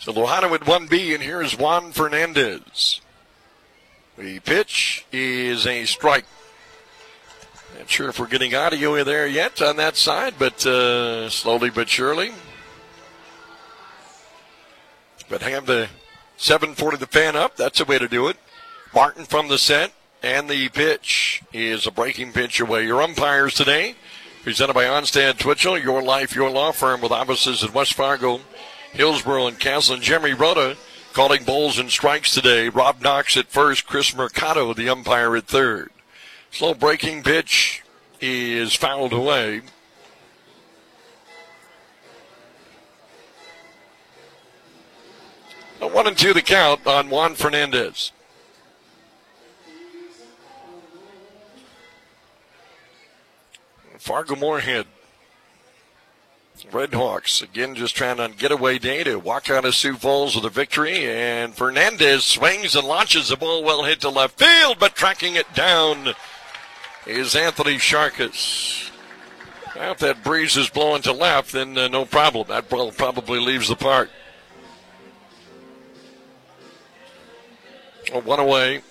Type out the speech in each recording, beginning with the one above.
So Lujano with 1B, and here's Juan Fernandez. The pitch is a strike. Not sure if we're getting audio there yet on that side, but slowly but surely. But have the 740 the fan up. That's a way to do it. Martin from the set, and the pitch is a breaking pitch away. Your umpires today, presented by Onstad Twitchell, Your Life, Your Law Firm, with offices in West Fargo, Hillsboro, and Castle. And Jeremy Rhoda calling balls and strikes today. Rob Knox at first, Chris Mercado, the umpire, at third. Slow breaking pitch is fouled away. A 1-2 the count on Juan Fernandez. Fargo Moorhead. Red Hawks, again, just trying on getaway day to walk out of Sioux Falls with a victory. And Fernandez swings and launches the ball well hit to left field, but tracking it down is Anthony Sharkus. Now, if that breeze is blowing to left, then no problem. That ball probably leaves the park. One away.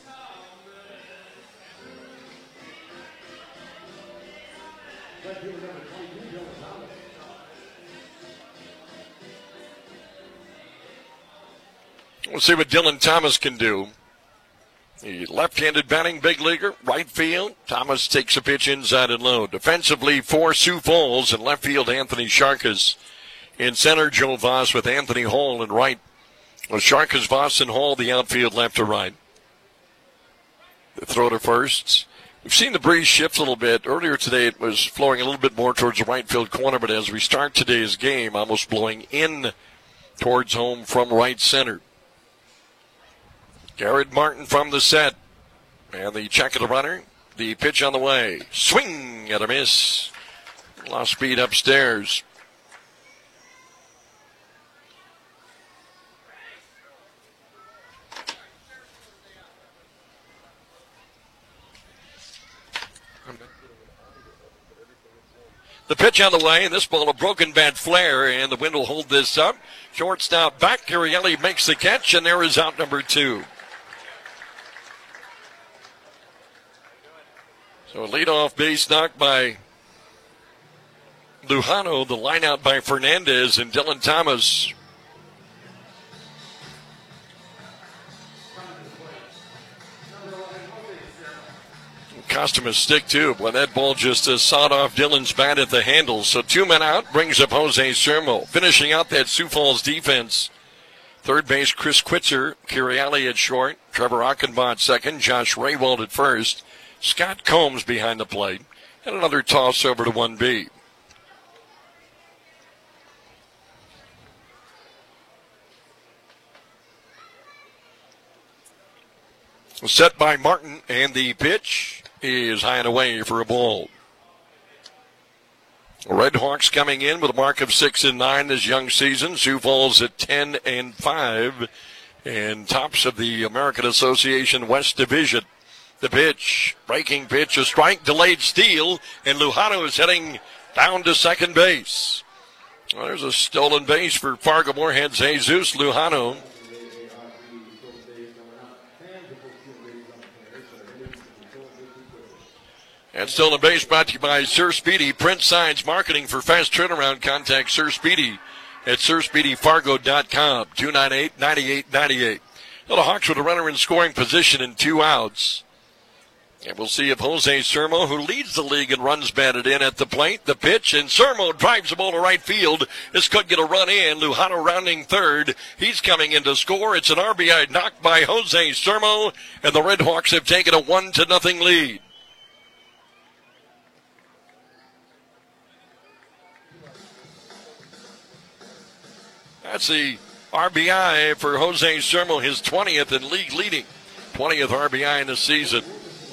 We'll see what Dylan Thomas can do. The left-handed batting big leaguer, right field. Thomas takes a pitch inside and low. Defensively for Sioux Falls, in left field, Anthony Sharkus. In center, Joe Voss with Anthony Hall in right. With Sharkus, Voss, and Hall, the outfield left to right. The throw to first. We've seen the breeze shift a little bit. Earlier today it was flowing a little bit more towards the right field corner, but as we start today's game, almost blowing in towards home from right center. Garrett Martin from the set. And the check of the runner. The pitch on the way. Swing and a miss. Lost speed upstairs. The pitch on the way, and this ball a broken bat flare, and the wind will hold this up. Shortstop back, Carielli makes the catch, and there is out number 2. So a leadoff base knock by Lujano, the line out by Fernandez and Dylan Thomas. Cost him a stick, too, when that ball just sawed off Dylan's bat at the handle. So 2 men out, brings up Jose Sermo. Finishing out that Sioux Falls defense. Third base, Chris Quitzer. Carielli at short. Trevor Achenbach second. Josh Raywald at first. Scott Combs behind the plate. And another toss over to 1B. Set by Martin, and the pitch is high and away for a ball. Red Hawks coming in with a mark of 6-9 this young season. Sioux Falls at 10-5, and tops of the American Association West Division. The pitch, breaking pitch, a strike, delayed steal, and Lujano is heading down to second base. Well, there's a stolen base for Fargo Moorhead's Jesus Lujano. And stolen base brought to you by Sir Speedy. Print signs, marketing for fast turnaround. Contact Sir Speedy at SirSpeedyFargo.com, 298-9898. Well, the Hawks with a runner in scoring position and 2 outs. And we'll see if Jose Sermo, who leads the league in runs batted in at the plate, the pitch, and Sermo drives the ball to right field. This could get a run in. Lujano rounding third. He's coming in to score. It's an RBI knock by Jose Sermo, and the Red Hawks have taken a 1-0 lead. That's the RBI for Jose Sermo, his 20th and league leading 20th RBI in the season.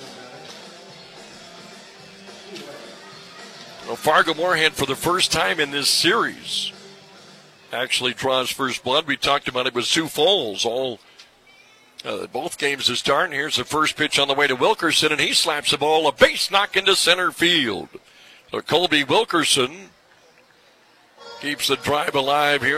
Well, Fargo Moorhead, for the first time in this series, actually draws first blood. We talked about it with Sioux Falls. Both games to start, and here's the first pitch on the way to Wilkerson, and he slaps the ball, a base knock into center field. So Colby Wilkerson keeps the drive alive here.